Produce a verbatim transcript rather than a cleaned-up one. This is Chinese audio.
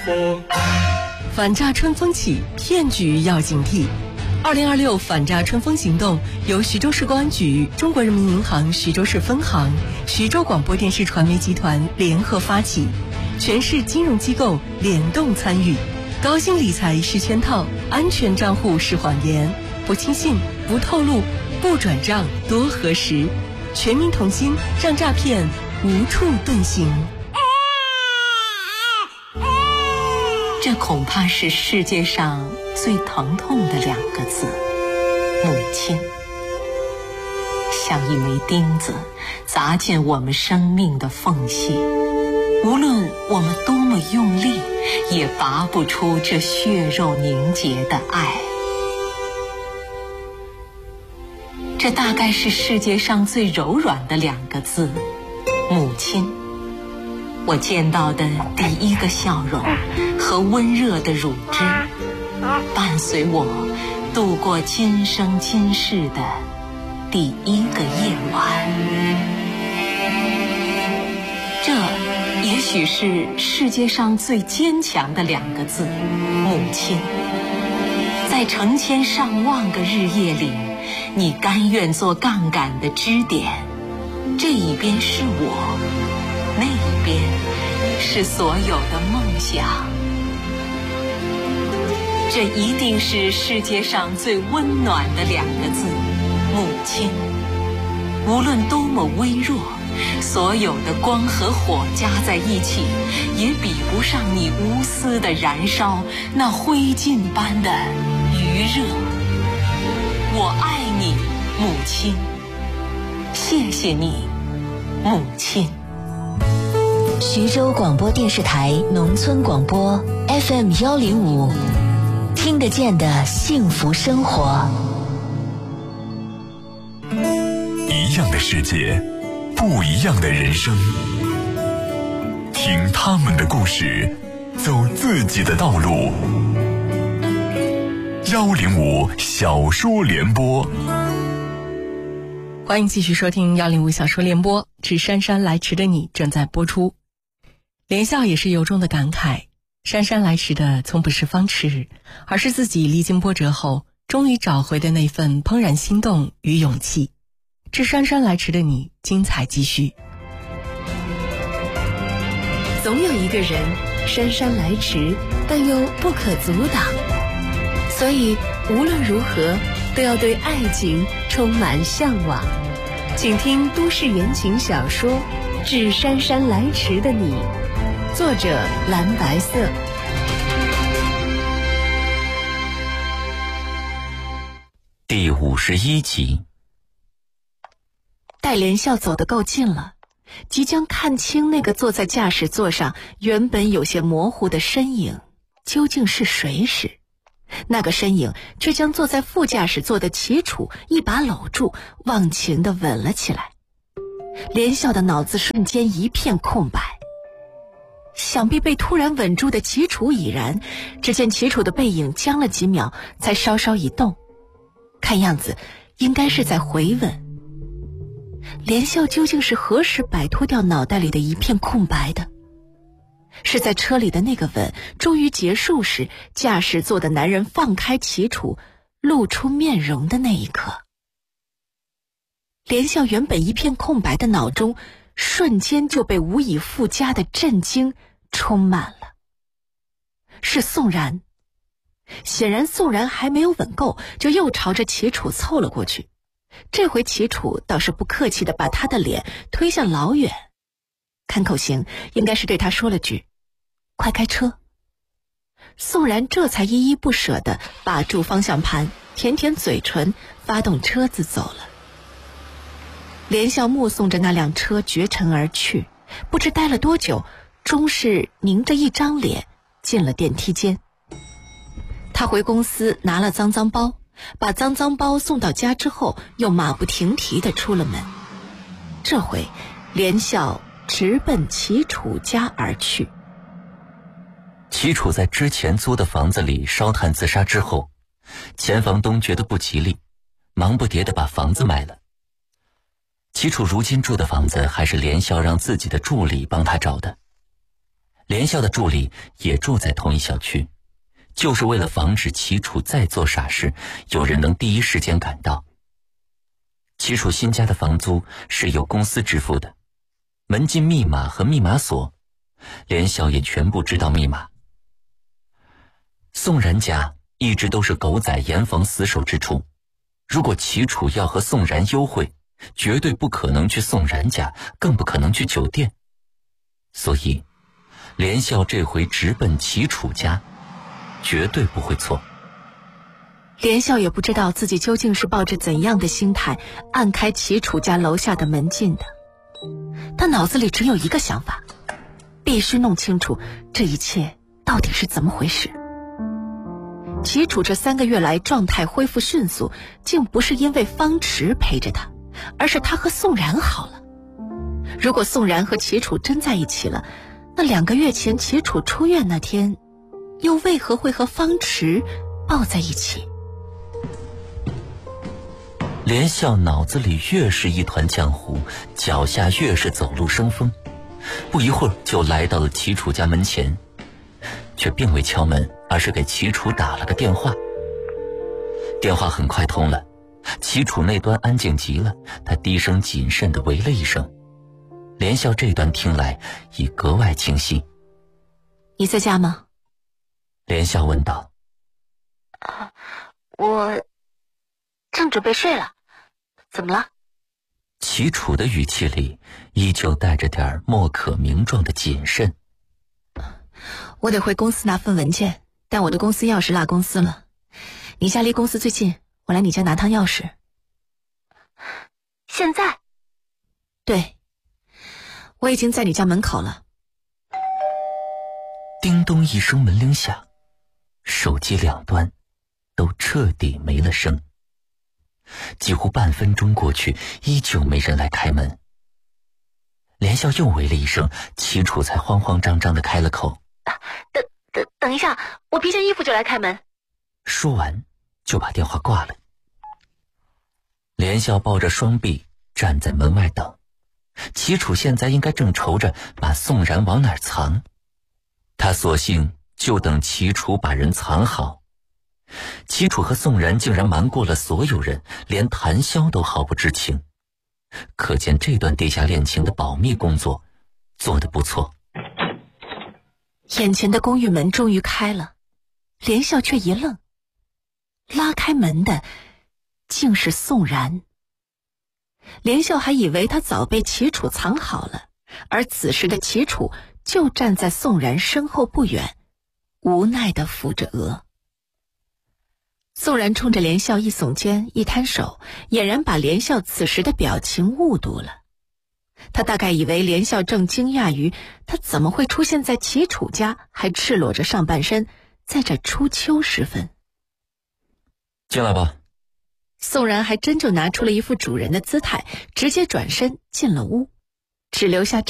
风。 反诈春风起，骗局要警惕。二零二六反诈春风行动由徐州市公安局、中国人民银行徐州市分行、徐州广播电视传媒集团联合发起，全市金融机构联动参与。高薪理财是圈套，安全账户是谎言，不轻信，不透露，不转账，多核实。全民同心，让诈骗无处遁形。 这恐怕是世界上最疼痛的两个字，母亲。像一枚钉子，砸进我们生命的缝隙，无论我们多么用力，也拔不出这血肉凝结的爱。这大概是世界上最柔软的两个字，母亲。我见到的第一个笑容和温热的乳汁，伴随我度过今生今世的第一个夜晚。这也许是世界上最坚强的两个字，母亲。在成千上万个日夜里，你甘愿做杠杆的支点，这一边是我，那一边是所有的梦想。这一定是世界上最温暖的两个字，母亲。无论多么微弱，所有的光和火加在一起，也比不上你无私的燃烧那灰烬般的余热。我爱你，母亲。谢谢你，母亲。 徐州广播电视台农村广播 F M 幺零五，听得见的幸福生活。 一样的世界，不一样的人生。听他们的故事，走自己的道路。幺零五小说联播， 欢迎继续收听幺零五小说联播，致姗姗来迟的你正在播出。连笑也是由衷的感慨，姗姗来迟的从不是方迟，而是自己历经波折后终于找回的那份怦然心动与勇气。致姗姗来迟的你，精彩继续。 总有一个人姗姗来迟，但又不可阻挡，所以无论如何都要对爱情充满向往。请听都市言情小说《致姗姗来迟的你》，作者蓝白色。 第五十一集。 待连笑走得够近了，即将看清那个坐在驾驶座上原本有些模糊的身影究竟是谁时，那个身影却将坐在副驾驶座的齐楚一把搂住，忘情地吻了起来。连笑的脑子瞬间一片空白，想必被突然吻住的齐楚已然，只见齐楚的背影僵了几秒，才稍稍一动，看样子应该是在回吻。连笑究竟是何时摆脱掉脑袋里的一片空白的？是在车里的那个吻终于结束时，驾驶座的男人放开齐楚，露出面容的那一刻。连笑原本一片空白的脑中，瞬间就被无以复加的震惊充满了。是宋然。显然宋然还没有吻够，就又朝着齐楚凑了过去。这回齐楚倒是不客气地把他的脸推向老远，看口型应该是对他说了句快开车。宋然这才依依不舍地把住方向盘，舔舔嘴唇，发动车子走了。连笑目送着那辆车绝尘而去，不知待了多久，终是凝着一张脸进了电梯间。他回公司拿了脏脏包，把脏脏包送到家之后，又马不停蹄地出了门。这回连笑直奔齐楚家而去。 齐楚在之前租的房子里烧炭自杀之后，前房东觉得不吉利，忙不迭地把房子卖了。齐楚如今住的房子还是连笑让自己的助理帮他找的。 连笑的助理也住在同一小区，就是为了防止齐楚再做傻事，有人能第一时间赶到。齐楚新家的房租是由公司支付的，门禁密码和密码锁，连笑也全部知道密码。宋然家一直都是狗仔严防死守之处，如果齐楚要和宋然幽会，绝对不可能去宋然家，更不可能去酒店。所以连笑这回直奔齐楚家，绝对不会错。 连笑也不知道自己究竟是抱着怎样的心态按开齐楚家楼下的门禁的，他脑子里只有一个想法，必须弄清楚这一切到底是怎么回事。齐楚这三个月来状态恢复迅速，竟不是因为方池陪着他，而是他和宋然好了。如果宋然和齐楚真在一起了，那两个月前齐楚出院那天，又为何会和方池抱在一起？ 连笑脑子里越是一团浆糊，脚下越是走路生风，不一会儿就来到了齐楚家门前，却并未敲门，而是给齐楚打了个电话。电话很快通了，齐楚那端安静极了，他低声谨慎地喂了一声。连笑这段听来已格外清晰。 你在家吗？ 连笑问道。 啊，我正准备睡了，怎么了？ 齐楚的语气里依旧带着点莫可名状的谨慎。 我得回公司拿份文件，但我的公司钥匙落公司了。你家离公司最近，我来你家拿趟钥匙。现在？对，我已经在你家门口了。 叮咚一声门铃响，手机两端都彻底没了声。几乎半分钟过去，依旧没人来开门。连笑又喂了一声，齐楚才慌慌张张地开了口： 等等等一下，我披件衣服就来开门。 说完就把电话挂了。连笑抱着双臂站在门外等，齐楚现在应该正愁着把宋然往哪儿藏，他索性就等齐楚把人藏好。齐楚和宋然竟然瞒过了所有人，连谭潇都毫不知情，可见这段地下恋情的保密工作做得不错。 眼前的公寓门终于开了，连笑却一愣，拉开门的竟是宋然。连笑还以为他早被齐楚藏好了，而此时的齐楚就站在宋然身后不远，无奈地扶着额。宋然冲着连笑一耸肩一摊手，俨然把连笑此时的表情误读了。他大概以为连笑正惊讶于他怎么会出现在齐楚家，还赤裸着上半身，在这初秋时分。 进来吧。 宋然还真就拿出了一副主人的姿态，直接转身进了屋，只留下